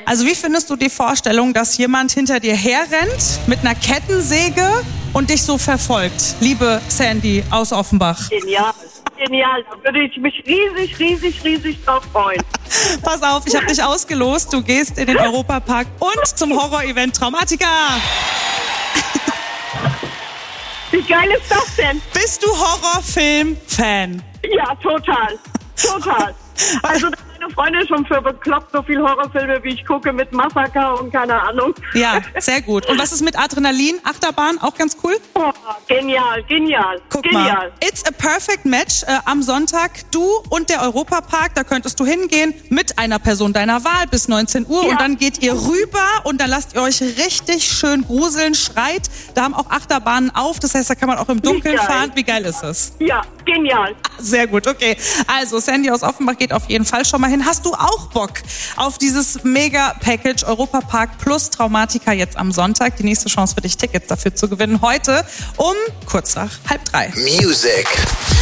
Also wie findest du die Vorstellung, dass jemand hinter dir herrennt mit einer Kettensäge und dich so verfolgt? Liebe Sandy aus Offenbach. Genial. Genial, da würde ich mich riesig drauf freuen. Pass auf, ich habe dich ausgelost. Du gehst in den Europapark und zum Horror-Event Traumatica. Wie geil ist das denn? Bist du Horrorfilm-Fan? Ja, total. Also meine Freundin ist schon für bekloppt, so viel Horrorfilme, wie ich gucke, mit Massaker und keine Ahnung. Ja, sehr gut. Und was ist mit Adrenalin, Achterbahn? Auch ganz cool? Oh, genial. Guck mal, it's a perfect match. Am Sonntag du und der Europapark, da könntest du hingehen mit einer Person deiner Wahl bis 19 Uhr und dann geht ihr rüber und dann lasst ihr euch richtig schön gruseln, schreit. Da haben auch Achterbahnen auf, das heißt, da kann man auch im Dunkeln fahren. Wie geil ist das? Ja, genial. Sehr gut, okay. Also Sandy aus Offenbach geht auf jeden Fall schon mal hin. Hast du auch Bock auf dieses Mega-Package Europapark plus Traumatica jetzt am Sonntag? Die nächste Chance für dich, Tickets dafür zu gewinnen, heute um kurz nach 2:30. Music.